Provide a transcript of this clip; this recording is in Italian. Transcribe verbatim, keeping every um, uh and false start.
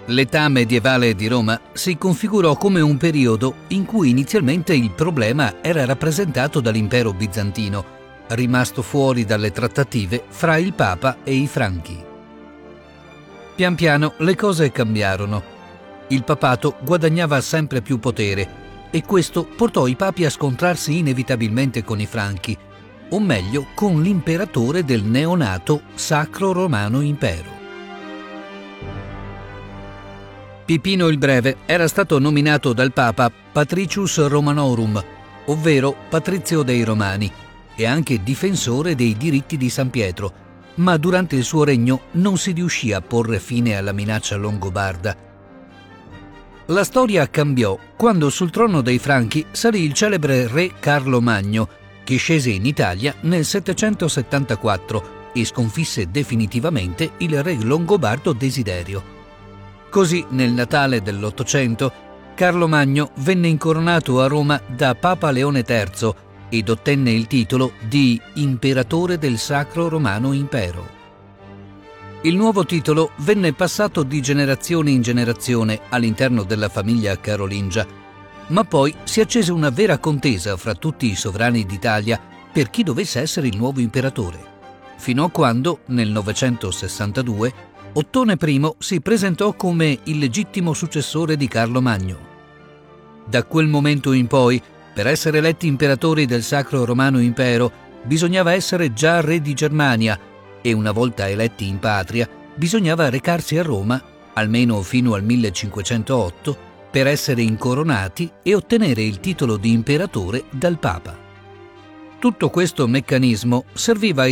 L'età medievale di Roma si configurò come un periodo in cui inizialmente il problema era rappresentato dall'impero bizantino, rimasto fuori dalle trattative fra il Papa e i Franchi. Pian piano le cose cambiarono. Il papato guadagnava sempre più potere e questo portò i papi a scontrarsi inevitabilmente con i Franchi, o meglio con l'imperatore del neonato Sacro Romano Impero. Pipino il Breve era stato nominato dal Papa Patricius Romanorum, ovvero patrizio dei Romani, e anche difensore dei diritti di San Pietro, ma durante il suo regno non si riuscì a porre fine alla minaccia longobarda. La storia cambiò quando sul trono dei Franchi salì il celebre re Carlo Magno, che scese in Italia nel settecentosettantaquattro e sconfisse definitivamente il re longobardo Desiderio. Così, nel Natale dell'Ottocento, Carlo Magno venne incoronato a Roma da Papa Leone terzo ed ottenne il titolo di Imperatore del Sacro Romano Impero. Il nuovo titolo venne passato di generazione in generazione all'interno della famiglia carolingia, ma poi si accese una vera contesa fra tutti i sovrani d'Italia per chi dovesse essere il nuovo imperatore, fino a quando, nel novecentosessantadue, Ottone I si presentò come il legittimo successore di Carlo Magno. Da quel momento in poi, per essere eletti imperatori del Sacro Romano Impero, bisognava essere già re di Germania e una volta eletti in patria, bisognava recarsi a Roma, almeno fino al millecinquecentootto, per essere incoronati e ottenere il titolo di imperatore dal Papa. Tutto questo meccanismo serviva